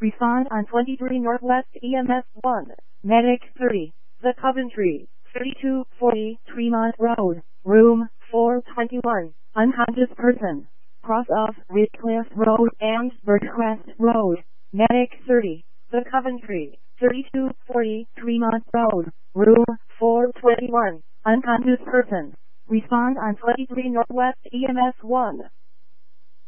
Respond on 23 Northwest EMS 1. Medic 30. The Coventry. 3240 Tremont Road. Room 421. Unconscious person. Cross of Ridgecliff Road and Birchcrest Road. Medic 30. The Coventry. 3240 Tremont Road. Room 421. Unconscious person. Respond on 23 Northwest EMS 1.